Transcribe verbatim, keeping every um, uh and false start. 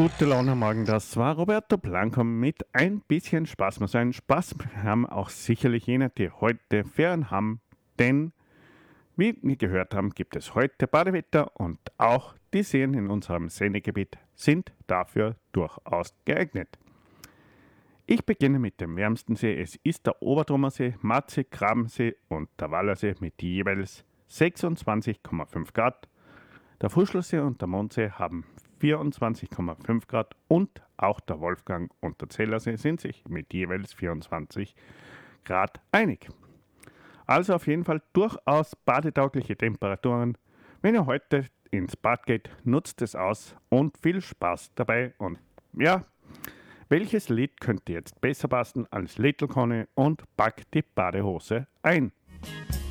Gute Laune am Morgen, das war Roberto Blanco mit ein bisschen Spaß muss sein. Spaß haben auch sicherlich jene, die heute Ferien haben, denn wie wir gehört haben, gibt es heute Badewetter und auch die Seen in unserem Sendegebiet sind dafür durchaus geeignet. Ich beginne mit dem wärmsten See. Es ist der Obertrummer See, Marzee, Grabensee und der Wallersee mit jeweils sechsundzwanzig Komma fünf Grad. Der Fuschlersee und der Mondsee haben vierundzwanzig Komma fünf Grad und auch der Wolfgang und der Zellersee sind sich mit jeweils vierundzwanzig Grad einig. Also auf jeden Fall durchaus badetaugliche Temperaturen. Wenn ihr heute ins Bad geht, nutzt es aus und viel Spaß dabei. Und ja, welches Lied könnte jetzt besser passen als Little Conny und Pack die Badehose ein?